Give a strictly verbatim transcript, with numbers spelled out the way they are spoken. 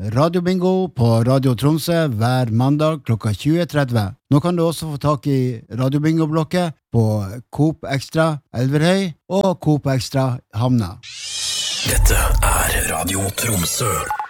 Radio Bingo på Radio Tromsø hver mandag klokka tjue tretti. Nå kan du også få tak i Radio Bingo-blokket på Coop Extra Elverhøy og Coop Extra Hamna. Dette er Radio Tromsø.